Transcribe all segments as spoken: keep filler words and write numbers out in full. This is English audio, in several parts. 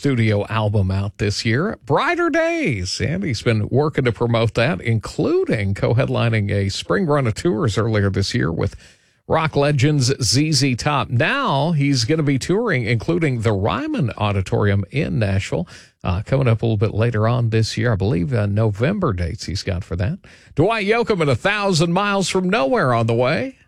studio album out this year, Brighter Days. And he's been working to promote that, including co-headlining a spring run of tours earlier this year with rock legends Z Z Top. Now he's going to be touring, including the Ryman Auditorium in Nashville, uh, coming up a little bit later on this year. I believe uh, November dates he's got for that. Dwight Yoakam at A Thousand Miles from Nowhere on the way.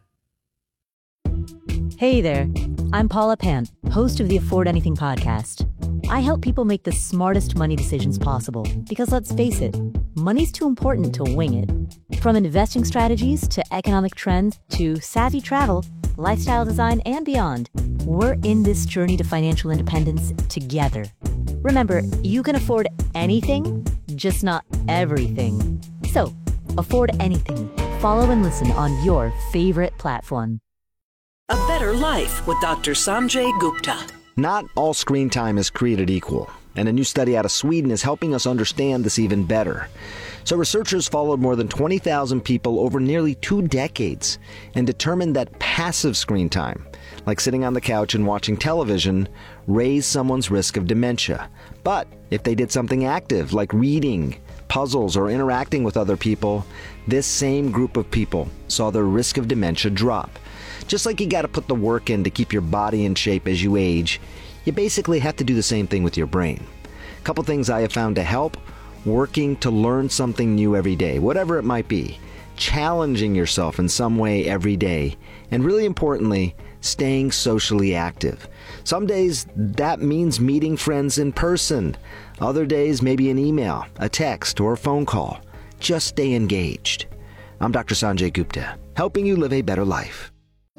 Hey there, I'm Paula Pant, host of the Afford Anything podcast. I help people make the smartest money decisions possible because, let's face it, money's too important to wing it. From investing strategies to economic trends to savvy travel, lifestyle design, and beyond, we're in this journey to financial independence together. Remember, you can afford anything, just not everything. So, afford anything. Follow and listen on your favorite platform. A Better Life with Doctor Sanjay Gupta. Not all screen time is created equal, and a new study out of Sweden is helping us understand this even better. So researchers followed more than twenty thousand people over nearly two decades and determined that passive screen time, like sitting on the couch and watching television, raised someone's risk of dementia. But if they did something active, like reading, puzzles, or interacting with other people, this same group of people saw their risk of dementia drop. Just like you got to put the work in to keep your body in shape as you age, you basically have to do the same thing with your brain. A couple things I have found to help: working to learn something new every day, whatever it might be, challenging yourself in some way every day, and really importantly, staying socially active. Some days that means meeting friends in person. Other days maybe an email, a text, or a phone call. Just stay engaged. I'm Doctor Sanjay Gupta, helping you live a better life.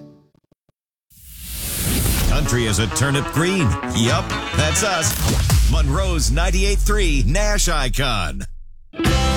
Country is a turnip green. Yup, that's us. Monroe's ninety-eight point three Nash Icon.